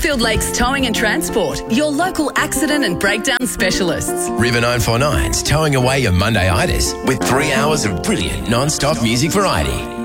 Caulfield Lakes Towing and Transport, your local accident and breakdown specialists. River 949's towing away your Monday-itis with 3 hours of brilliant non-stop music variety.